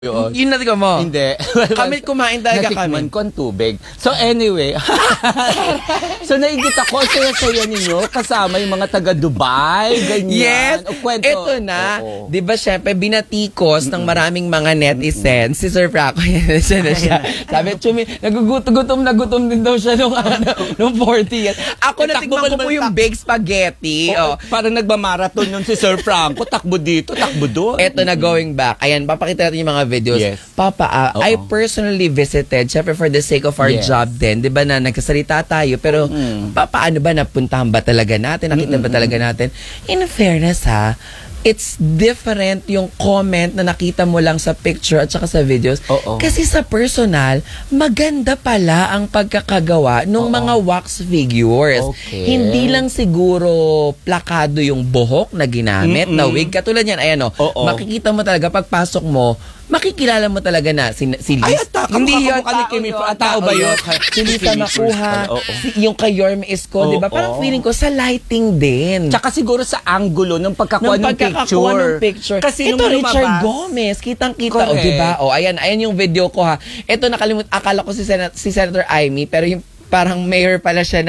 Yun natikman mo? Hindi. Kami kumain talaga kami. Natikman ko ang tubig. So anyway, so naigit ako, saya-saya ninyo kasama yung mga taga Dubai, ganyan. Yes, ito na. Di ba syempre, binatikos ng maraming mga netizens. Si Sir Franco, siya na siya. Sabi, Chumi, nagugutom na gutom din daw siya nung 40 years. Ako natikman ko po yung baked spaghetti. Parang nagmamarathon yun si Sir Franco. Takbo dito, takbo doon. Ito na going back. Ayan, papakita natin yung mga videos. Yes. Papa, I personally visited, syempre for the sake of our job din, di ba na nagsasalita tayo, pero paano ba napuntahan ba talaga natin? Nakita ba talaga natin? In fairness ha, it's different yung comment na nakita mo lang sa picture at saka sa videos. Kasi sa personal, maganda pala ang pagkakagawa ng mga wax figures. Hindi lang siguro plakado yung buhok na ginamit, na wig. Katulad yan, ayan makikita mo talaga pagpasok mo, makikilala mo talaga na si Liz. Hindi yun, tao ba yun? Si Lisa Makuha, yung kay Yorme Isko, di ba? Parang feeling ko sa lighting din. Tsaka siguro sa angulo ng pagkakuha ng picture. Kasi ito, Richard Gomez, kitang-kita. Di ba? Ayan yung video ko ha. Ito akala ko si Senator Amy, pero yung parang mayor pala siya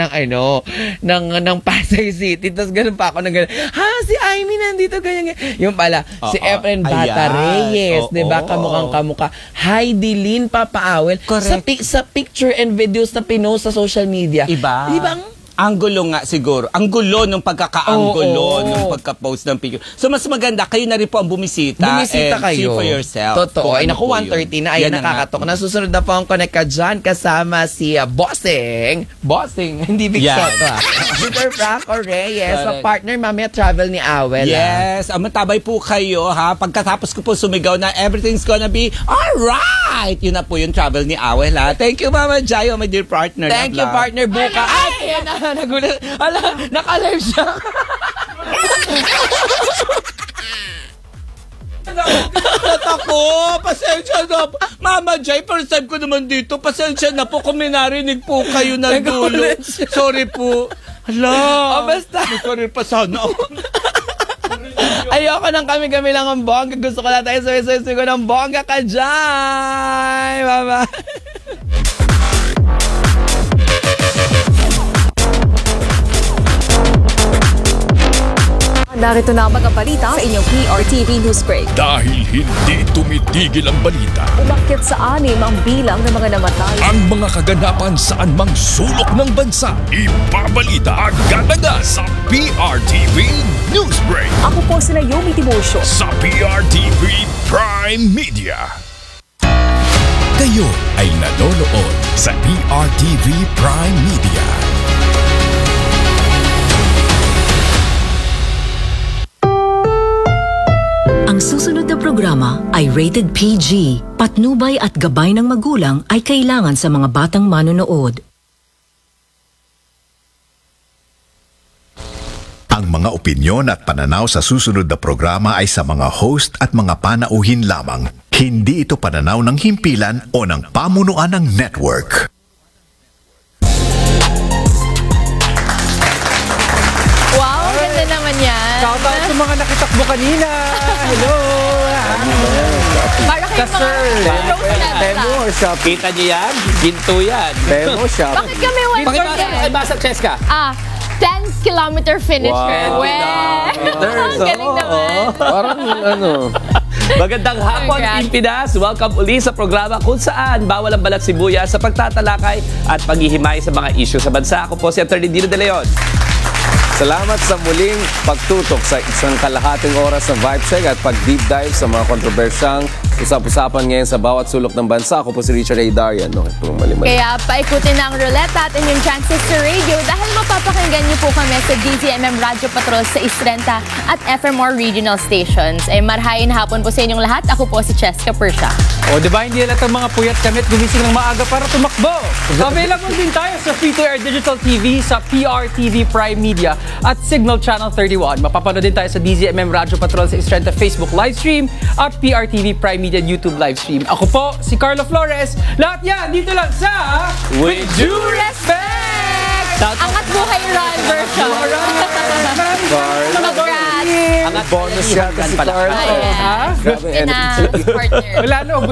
ng Pasay City. Tapos ganun pa ako si Amy nandito, ganyan. Yung pala, si Efren Bata Reyes, diba? Kamukhang-kamukha. Heidi Lynn Papaawel. Sa picture and videos na pinost sa social media. Iba. Diba? Anggulo nga siguro. Anggulo ng pagkakaanggulo ng pagka-post ng picture. So mas maganda, kayo na rin po ang bumisita. Bumisita kayo. See for yourself. Totoo. Ay naku, 1:30 na. Ayan, nakakatok. Nasusunod na po ang Connect ka dyan kasama si Bossing. Hindi Big Soto. Sir Franco Reyes, sa partner mamaya travel ni Awel. Yes. Matabay po kayo ha. Pagkatapos ko po sumigaw na everything's gonna be alright. Yun na po yung travel ni Awel ha. Thank you Mama Jayo, my dear partner. Thank you partner Buka. Ayan na. Nagulat. Naka-live siya. Ako, pasensya na po. Mama Jai, first time ko naman dito. Pasensya na po kung may narinig po kayo na dulo. Sorry po. Hala. Basta. Sorry pa sana ako. Ayoko nang kami-kami lang ang bongga. Gusto ko na tayo suwi-suwi ko ng bongga ka dyan. Mama. Narito na ang mga balita sa inyong PRTV News Break. Dahil hindi tumitigil ang balita, Umakyat sa 6 ang bilang ng mga namatay. ang mga kaganapan saan mang sulok ng bansa, ibabalita agad-agad sa PRTV News Break Ako po si Naomi Timosio. sa PRTV Prime Media. Kayo ay nanonood sa PRTV Prime Media. Ang susunod na programa ay rated PG. Patnubay at gabay ng magulang ay kailangan sa mga batang manonood. Ang mga opinyon at pananaw sa susunod na programa ay sa mga host at mga panauhin lamang. Hindi ito pananaw ng himpilan o ng pamunuan ng network. Wow, ganda naman yan. Shoutout sa mga nakitakbo kanina. Hello. Para kayong mga Temo or shop? Kita niyo yan? Ginto yan. Temo shop. Bakit kami one for Pakibasa, Cheska. 10-kilometer finisher. Wow. Ang galing naman. Parang Magandang hapon, Congrats. Pilipinas. Welcome uli sa programa kung saan bawal ang balat sibuyas sa pagtatalakay at paghihimay sa mga isyu sa bansa. Ako po si Atty. Dino De Leon. salamat sa muling pagtutok sa isang kalahating oras ng Vibe Check at pag-deep dive sa mga kontrobersyang usap-usapan ngayon sa bawat sulok ng bansa. Ako po si Richard A. Darian. Kaya paikutin na ang ruleta at inyong chances sa radio dahil mapapakinggan niyo po kami sa DZMM Radio Patrol sa Istrenta at FMR Regional Stations. Marhain hapon po sa inyong lahat. Ako po si Cheska Persha. O, di ba hindi lahat ng mga puyat kamit gumising ng maaga para tumakbo? Available din tayo sa free-to-air digital TV sa PRTV Prime Media at Signal Channel 31. Mapapanood din tayo sa DZMM Radio Patrol sa Istrenta Facebook livestream at PRTV Prime Media YouTube livestream. Ako po, si Carlo Flores. Lahat yan, dito lang sa With due respect! Angat buhay run version. Carl. Congrats. Angat Bonus yata si pala. Carl. Ayan. Grabe Ina, energy. partner. Wala na,